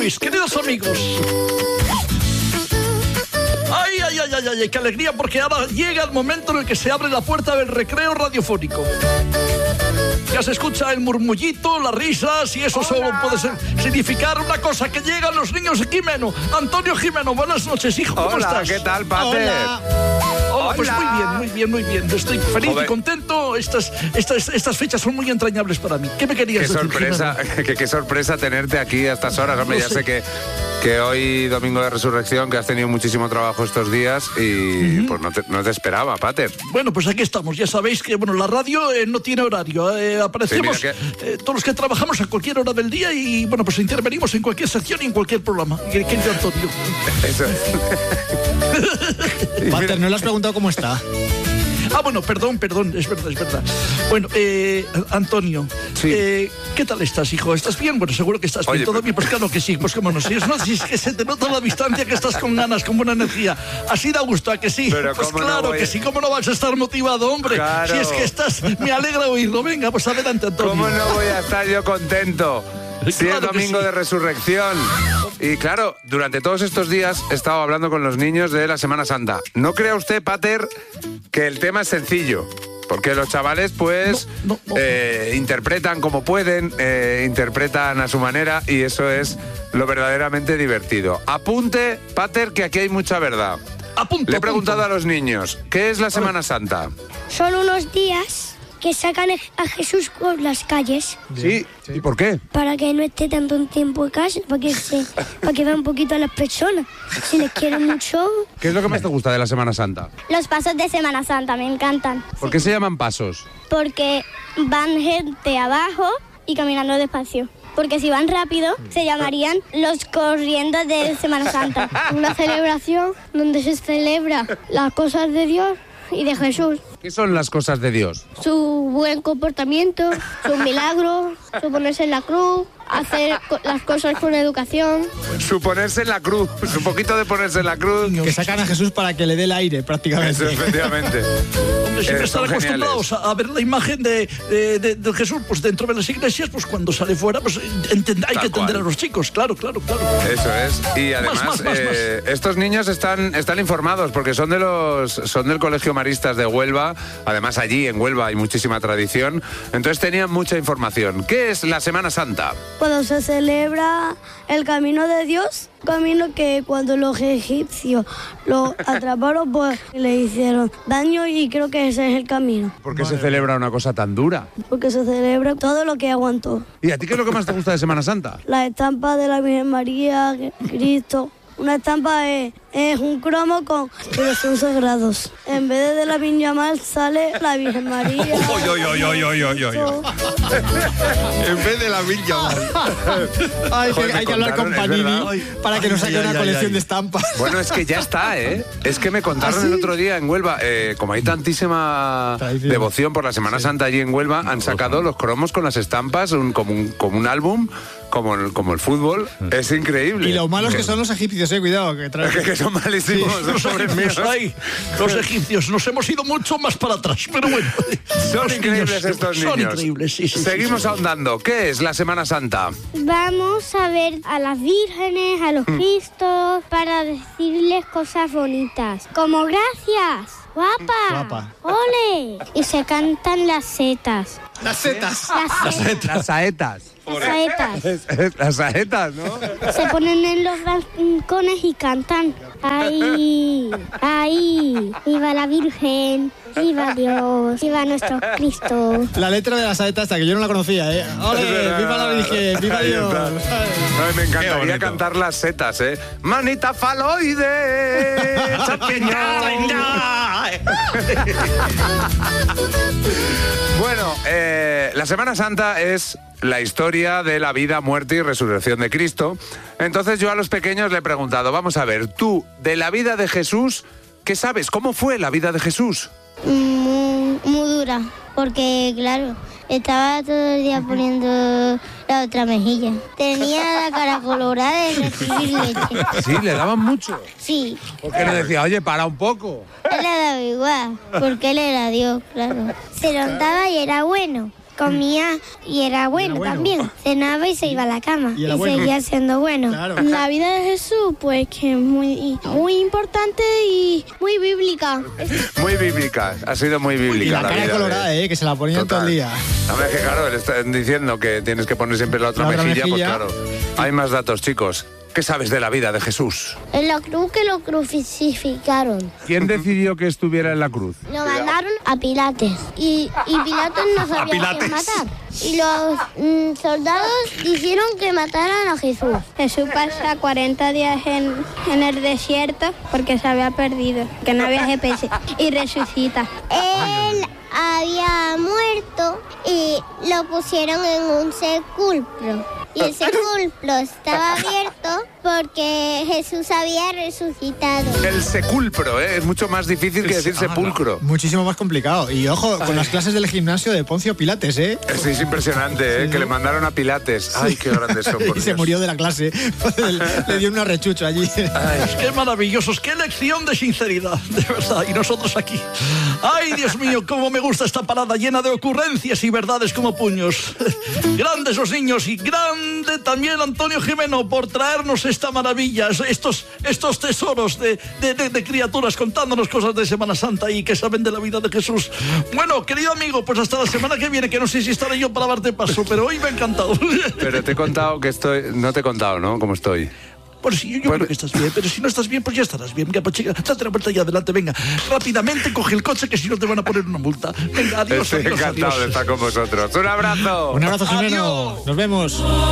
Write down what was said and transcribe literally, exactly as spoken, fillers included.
Luis, queridos amigos. Ay, ay, ay, ay, ay, qué alegría, porque ahora llega el momento en el que se abre la puerta del recreo radiofónico. Ya se escucha el murmullito, las risas, y eso Hola. Solo puede ser, significar una cosa, que llegan los niños de Jimeno. Antonio Jimeno, buenas noches, hijo, ¿cómo Hola, estás? ¿qué tal, Pater? Hola. Oh, pues muy bien, muy bien, muy bien. Estoy feliz Joder. y contento. Estas, estas, estas fechas son muy entrañables para mí. ¿Qué me querías qué decir, sorpresa, qué, qué sorpresa tenerte aquí a estas horas. Hombre, no ya sé, sé que, que hoy, domingo de resurrección, que has tenido muchísimo trabajo estos días y uh-huh. pues no te, no te esperaba, Pater. Bueno, pues aquí estamos. Ya sabéis que bueno, la radio eh, no tiene horario. Eh, aparecemos sí, que... eh, todos los que trabajamos a cualquier hora del día y bueno, pues intervenimos en cualquier sección y en cualquier programa. Querido Antonio. Eso es. Pater, ¿no le has preguntado cómo está? Ah, bueno, perdón, perdón, es verdad, es verdad. Bueno, eh, Antonio, sí. eh, ¿qué tal estás, hijo? ¿Estás bien? Bueno, seguro que estás bien. Oye, Todo pero... bien, pues claro que sí, pues cómo no. Si es, no, si es que se te nota a la distancia que estás con ganas, con buena energía. Así da gusto, ¿a que sí? Pero pues cómo claro no voy... que sí, ¿cómo no vas a estar motivado, hombre? Claro. Si es que estás, me alegra oírlo. Venga, pues adelante, Antonio. ¿Cómo no voy a estar yo contento? Si claro es domingo sí. de resurrección. Y claro, durante todos estos días he estado hablando con los niños de la Semana Santa. No crea usted, Pater, que el tema es sencillo. Porque los chavales, pues, no, no, no. Eh, interpretan como pueden, eh, interpretan a su manera, y eso es lo verdaderamente divertido. Apunte, Pater, que aquí hay mucha verdad. Apunto, Le he preguntado apunto. a los niños, ¿qué es la Semana Santa? Son unos días que sacan a Jesús por las calles. Sí, ¿y por qué? Para que no esté tanto tiempo en casa, para que, se, para que vean un poquito a las personas. Si les quieren mucho. ¿Qué es lo que más te gusta de la Semana Santa? Los pasos de Semana Santa, me encantan. ¿Por qué se llaman pasos? Porque van gente abajo y caminando despacio. Porque si van rápido, se llamarían los corriendo de Semana Santa. Una celebración donde se celebra las cosas de Dios y de Jesús. ¿Qué son las cosas de Dios? Su buen comportamiento, su milagro, su ponerse en la cruz, hacer co- las cosas con educación. Su ponerse en la cruz, su poquito de ponerse en la cruz. Que sacan a Jesús para que le dé el aire, prácticamente. Eso, efectivamente. Hombre, siempre Eh, están son acostumbrados a, a ver la imagen de, de, de, de Jesús pues dentro de las iglesias, pues cuando sale fuera, pues entend- hay Tal que entender cual. a los chicos, claro, claro, claro. Eso es. Y además, más, más, eh, más. estos niños están, están informados porque son de los son del Colegio Maristas de Huelva. Además, allí en Huelva hay muchísima tradición. Entonces tenían mucha información. ¿Qué es la Semana Santa? Cuando se celebra el camino de Dios, camino que cuando los egipcios lo atraparon, pues le hicieron daño, y creo que ese es el camino. ¿Por qué se celebra una cosa tan dura? Porque se celebra todo lo que aguantó. ¿Y a ti qué es lo que más te gusta de Semana Santa? La estampa de la Virgen María, Cristo. Una estampa es, es un cromo con pero son sagrados. En vez de, de la Viña Mal sale la Virgen María. Oy, oy, oy, oy, oy, oy, oy. En vez de la Viña Mal. Ay, Joder, que, hay me que hablar con contaron, es Panini verdad. para que nos saque Ay, una ay, colección ay. de estampas. Bueno, es que ya está, ¿eh? Es que me contaron ¿Ah, sí? el otro día en Huelva, eh, como hay tantísima Tradición. devoción por la Semana sí. Santa allí en Huelva, han sacado los cromos con las estampas, un, como, un, como un álbum, como el, como el fútbol. Es increíble. Y lo malos que son los egipcios, eh, cuidado. Que, traen... que, que son malísimos, Sí. los Los pobres míos. egipcios, ay, los egipcios, nos hemos ido mucho más para atrás, pero bueno. Son los increíbles niños, estos niños. Son increíbles, sí, sí. Seguimos sí, sí. ahondando. ¿Qué es la Semana Santa? Vamos a ver a las vírgenes, a los cristos, para decirles cosas bonitas. Como gracias, guapa, Guapa. ole. Y se cantan las setas. Las setas. Las setas. Las saetas. Las saetas. Las saetas, ¿no? Se ponen en los rincones y cantan. ¡Ay! ¡Ay! ¡Viva la Virgen! ¡Viva Dios! ¡Viva nuestro Cristo! La letra de la saeta esta, que yo no la conocía, ¿eh? ¡Ole! ¡Viva la Virgen! ¡Viva Ahí Dios! está. Ay, me encantaría cantar las setas, ¿eh? Manita faloide, champiñón. Bueno, eh, la Semana Santa es la historia de la vida, muerte y resurrección de Cristo. Entonces yo a los pequeños le he preguntado, vamos a ver, tú, de la vida de Jesús, ¿qué sabes? ¿Cómo fue la vida de Jesús? Muy, muy dura, porque claro, estaba todo el día poniendo la otra mejilla. Tenía la cara colorada de recibir leche. Sí, le daban mucho. Sí, Porque le decía, oye, para un poco. él le daba igual, porque él era Dios, claro. Se lo daba y era bueno. comía y era bueno, Era bueno. también. Cenaba y se iba a la cama. Y Y, era bueno. seguía siendo bueno. Claro. La vida de Jesús, pues que es muy, muy importante y muy bíblica. Muy bíblica, ha sido muy Y bíblica la cara vida colorada, de- eh, que se la ponían todo el día. A ver, que claro, le están diciendo que tienes que poner siempre la otra, La otra mejilla, mejilla. pues claro. Hay más datos, chicos. ¿Qué sabes de la vida de Jesús? En la cruz que lo crucificaron. ¿Quién decidió que estuviera en la cruz? Lo mandaron a Pilates y, y Pilates no sabía Pilates. quién matar. Y los mm, soldados dijeron que mataran a Jesús. Jesús pasa cuarenta días en, en el desierto porque se había perdido, que no había G P S, y resucita. Él había muerto y lo pusieron en un sepulcro. Y el sepulcro estaba abierto porque Jesús había resucitado. El sepulcro, ¿eh? Es mucho más difícil que decir sepulcro. Muchísimo más complicado. Y ojo, con las clases del gimnasio de Poncio Pilates, ¿eh? Sí, es impresionante, ¿eh? Que le mandaron a Pilates. Ay, qué grandes son, por Y se Dios. murió de la clase. Le dio un arrechucho allí. Ay, qué maravillosos, qué lección de sinceridad, de verdad. Y nosotros aquí. Ay, Dios mío, cómo me gusta esta parada llena de ocurrencias y verdades como puños. Grandes los niños y grande también Antonio Jimeno por traernos esta maravilla, estos, estos tesoros de, de, de, de criaturas contándonos cosas de Semana Santa y que saben de la vida de Jesús. Bueno, querido amigo, pues hasta la semana que viene, que no sé si estaré yo para darte paso, pero hoy me ha encantado. Pero te he contado que estoy... No te he contado, ¿no? ¿Cómo estoy? Bueno, sí, yo, yo Bueno. creo que estás bien, pero si no estás bien, pues ya estarás bien. Venga, pues chica, date la vuelta y adelante, venga. Rápidamente coge el coche, que si no te van a poner una multa. Venga, adiós, Estoy adiós, encantado adiós. de estar con vosotros. ¡Un abrazo! Un abrazo, Jimeno. Adiós. Nos vemos.